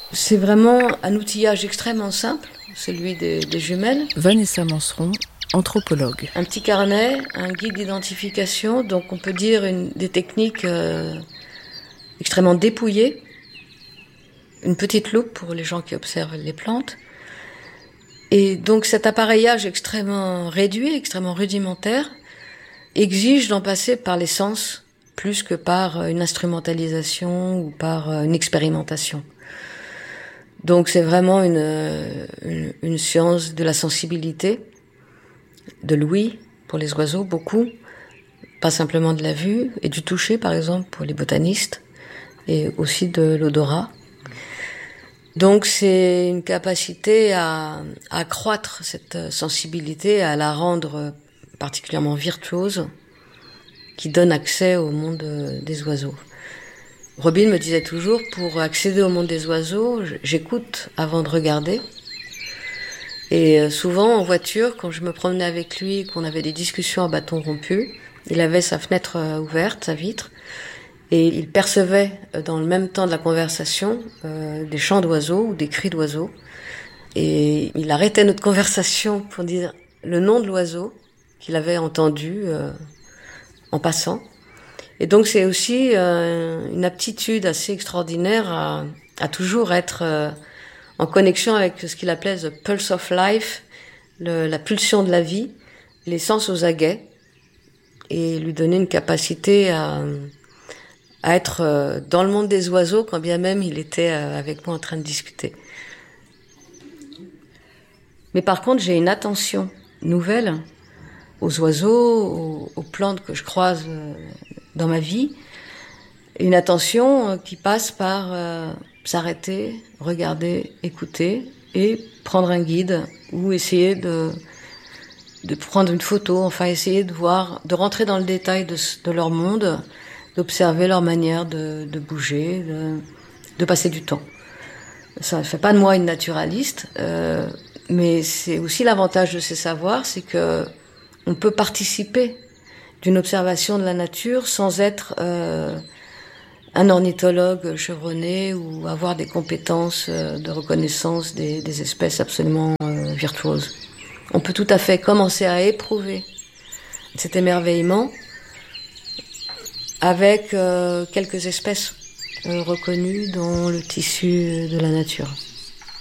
C'est vraiment un outillage extrêmement simple, celui des jumelles. Vanessa Manceron, anthropologue. Un petit carnet, un guide d'identification, donc on peut dire des techniques extrêmement dépouillées. Une petite loupe pour les gens qui observent les plantes. Et donc cet appareillage extrêmement réduit, extrêmement rudimentaire, exige d'en passer par les sens plus que par une instrumentalisation ou par une expérimentation. Donc c'est vraiment une science de la sensibilité, de l'ouïe pour les oiseaux, beaucoup, pas simplement de la vue, et du toucher par exemple pour les botanistes, et aussi de l'odorat. Donc c'est une capacité à accroître cette sensibilité, à la rendre particulièrement virtuose, qui donne accès au monde des oiseaux. Robin me disait toujours, pour accéder au monde des oiseaux, j'écoute avant de regarder. Et souvent en voiture, quand je me promenais avec lui, qu'on avait des discussions à bâton rompu, il avait sa fenêtre ouverte, sa vitre, et il percevait dans le même temps de la conversation des chants d'oiseaux ou des cris d'oiseaux. Et il arrêtait notre conversation pour dire le nom de l'oiseau qu'il avait entendu en passant. Et donc c'est aussi une aptitude assez extraordinaire à toujours être en connexion avec ce qu'il appelait the pulse of life, la pulsion de la vie, les sens aux aguets, et lui donner une capacité à être dans le monde des oiseaux quand bien même il était avec moi en train de discuter. Mais par contre, j'ai une attention nouvelle aux oiseaux, aux plantes que je croise dans ma vie, une attention qui passe par s'arrêter, regarder, écouter et prendre un guide ou essayer de prendre une photo, enfin essayer de voir, de rentrer dans le détail de leur monde, d'observer leur manière de bouger, de passer du temps. Ça ne fait pas de moi une naturaliste, mais c'est aussi l'avantage de ces savoirs, c'est que on peut participer d'une observation de la nature sans être un ornithologue chevronné ou avoir des compétences de reconnaissance des espèces absolument virtuoses. On peut tout à fait commencer à éprouver cet émerveillement avec quelques espèces reconnues dans le tissu de la nature.